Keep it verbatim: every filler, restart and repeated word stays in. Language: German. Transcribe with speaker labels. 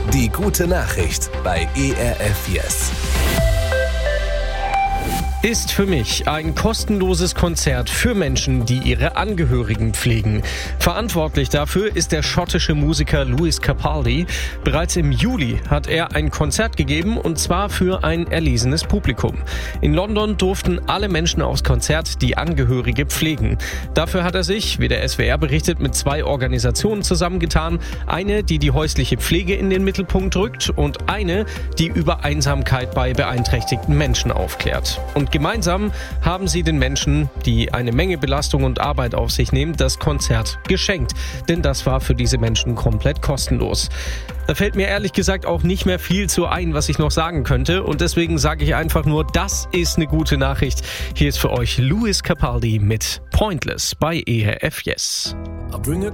Speaker 1: Die gute Nachricht bei E R F Yes.
Speaker 2: Ist für mich ein kostenloses Konzert für Menschen, die ihre Angehörigen pflegen. Verantwortlich dafür ist der schottische Musiker Lewis Capaldi. Bereits im Juli hat er ein Konzert gegeben, und zwar für ein erlesenes Publikum. In London durften alle Menschen aufs Konzert, die Angehörige pflegen. Dafür hat er sich, wie der S W R berichtet, mit zwei Organisationen zusammengetan. Eine, die die häusliche Pflege in den Mittelpunkt rückt, und eine, die über Einsamkeit bei beeinträchtigten Menschen aufklärt. Und gemeinsam haben sie den Menschen, die eine Menge Belastung und Arbeit auf sich nehmen, das Konzert geschenkt. Denn das war für diese Menschen komplett kostenlos. Da fällt mir ehrlich gesagt auch nicht mehr viel zu ein, was ich noch sagen könnte. Und deswegen sage ich einfach nur, das ist eine gute Nachricht. Hier ist für euch Lewis Capaldi mit Pointless bei E R F Yes.